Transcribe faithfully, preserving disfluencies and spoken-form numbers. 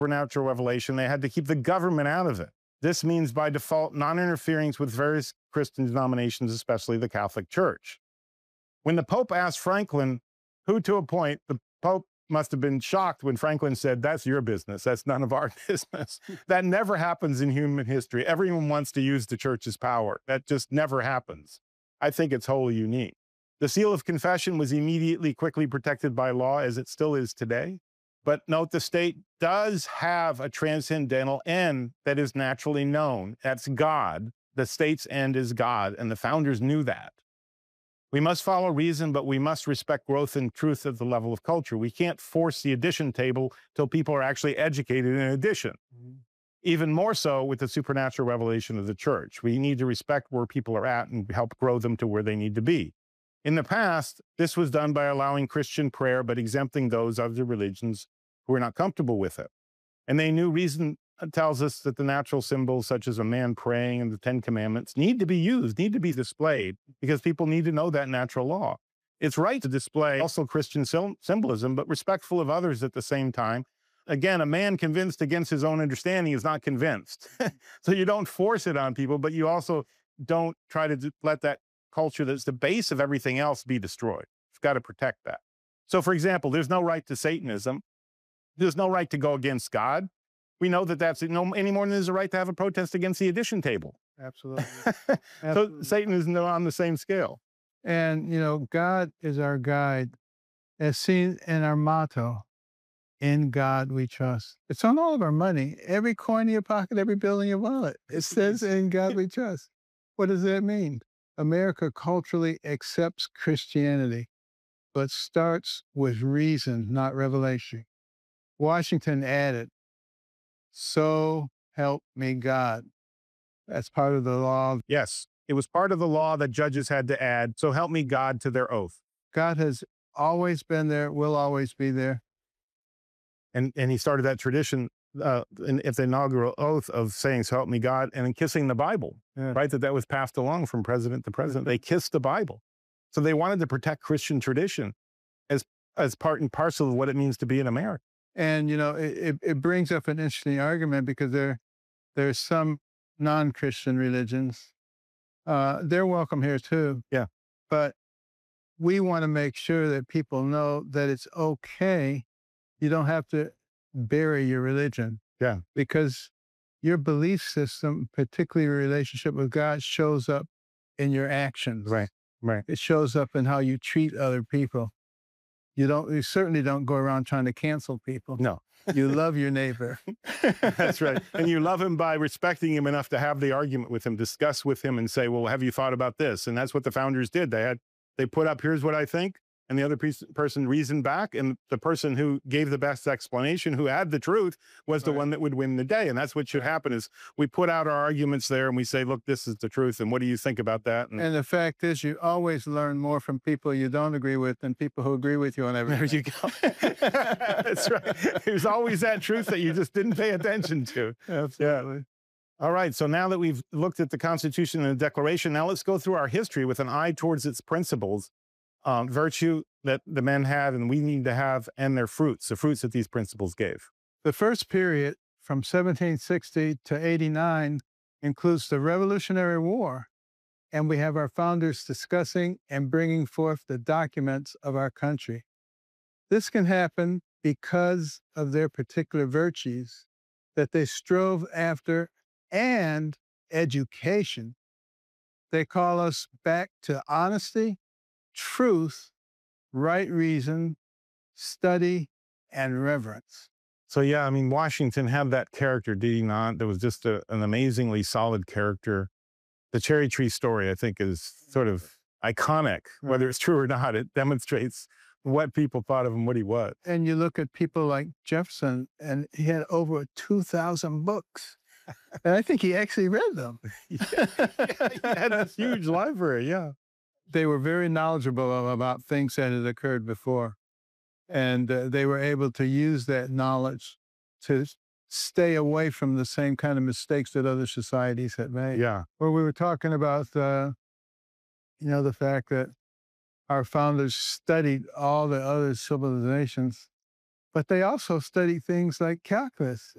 supernatural revelation, they had to keep the government out of it. This means, by default, non-interference with various Christian denominations, especially the Catholic Church. When the Pope asked Franklin who to appoint, the Pope must have been shocked when Franklin said, "That's your business. That's none of our business." That never happens in human history. Everyone wants to use the church's power. That just never happens. I think it's wholly unique. The seal of confession was immediately, quickly protected by law, as it still is today. But note, the state does have a transcendental end that is naturally known. That's God. The state's end is God, and the founders knew that. We must follow reason, but we must respect growth and truth at the level of culture. We can't force the addition table till people are actually educated in addition. Mm-hmm. Even more so with the supernatural revelation of the church. We need to respect where people are at and help grow them to where they need to be. In the past, this was done by allowing Christian prayer, but exempting those other religions who were not comfortable with it. And they knew reason tells us that the natural symbols, such as a man praying and the Ten Commandments, need to be used, need to be displayed, because people need to know that natural law. It's right to display also Christian symbolism, but respectful of others at the same time. Again, a man convinced against his own understanding is not convinced. So you don't force it on people, but you also don't try to let that culture that's the base of everything else be destroyed. You've got to protect that. So, for example, there's no right to Satanism. There's no right to go against God. We know that that's no any more than there's a right to have a protest against the addition table. Absolutely. So Absolutely. Satan is no, on the same scale. And, you know, God is our guide, as seen in our motto, "In God we trust." It's on all of our money, every coin in your pocket, every bill in your wallet. It says, "In God we trust." What does that mean? America culturally accepts Christianity, but starts with reason, not revelation. Washington added, "So help me God." That's part of the law. Yes, it was part of the law that judges had to add, "So help me God," to their oath. God has always been there, will always be there. And, and he started that tradition uh, in, at the inaugural oath of saying, "So help me God," and then kissing the Bible, Yeah. right? That that was passed along from president to president. They kissed the Bible. So they wanted to protect Christian tradition as, as part and parcel of what it means to be an American. And, you know, it, it, it brings up an interesting argument, because there, there's some non-Christian religions. Uh, they're welcome here too. Yeah. But we want to make sure that people know that it's okay. You don't have to bury your religion. Yeah. Because your belief system, particularly your relationship with God, shows up in your actions. Right. Right. It shows up in how you treat other people. You don't, you certainly don't go around trying to cancel people. No. You love your neighbor. That's right. And you love him by respecting him enough to have the argument with him, discuss with him, and say, "Well, have you thought about this?" And that's what the founders did. They had, they put up, "Here's what I think." And the other piece, person reasoned back, and the person who gave the best explanation, who had the truth, was the Right. one that would win the day. And that's what should happen, is we put out our arguments there and we say, "Look, this is the truth. And what do you think about that?" And, And the fact is, you always learn more from people you don't agree with than people who agree with you on everything. there you go. That's right. There's always that truth that you just didn't pay attention to. Absolutely. All right. So now that we've looked at the Constitution and the Declaration, now let's go through our history with an eye towards its principles, um, virtue that the men had and we need to have, and their fruits, the fruits that these principles gave. The first period, from seventeen sixty to eighty-nine, includes the Revolutionary War, and we have our founders discussing and bringing forth the documents of our country. This can happen because of their particular virtues that they strove after, and education. They call us back to honesty, truth, right reason, study, and reverence. So, yeah, I mean, Washington had that character, did he not? That was just a, an amazingly solid character. The cherry tree story, I think, is sort of iconic, whether it's true or not. It demonstrates what people thought of him, what he was. And you look at people like Jefferson, and he had over two thousand books. And I think he actually read them. Yeah, he had this huge library, yeah. They were very knowledgeable about things that had occurred before. And uh, they were able to use that knowledge to stay away from the same kind of mistakes that other societies had made. Yeah. Well, we were talking about, uh, you know, the fact that our founders studied all the other civilizations, but they also studied things like calculus